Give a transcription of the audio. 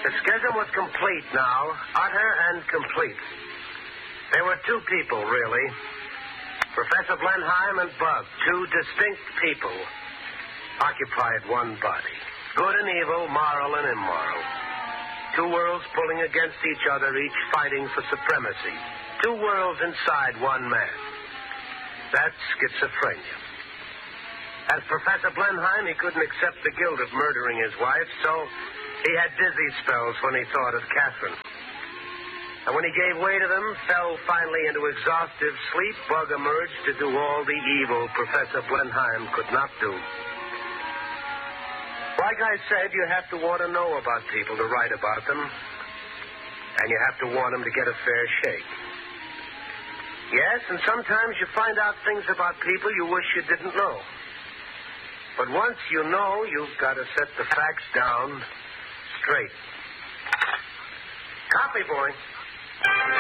The schism was complete now, utter and complete. There were two people, really. Professor Blenheim and Bug, two distinct people, occupied one body. Good and evil, moral and immoral. Two worlds pulling against each other, each fighting for supremacy. Two worlds inside one man. That's schizophrenia. As Professor Blenheim, he couldn't accept the guilt of murdering his wife, so he had dizzy spells when he thought of Catherine. And when he gave way to them, fell finally into exhaustive sleep, Bug emerged to do all the evil Professor Blenheim could not do. Like I said, you have to want to know about people to write about them. And you have to want them to get a fair shake. Yes, and sometimes you find out things about people you wish you didn't know. But once you know, you've got to set the facts down straight. Copy, boy.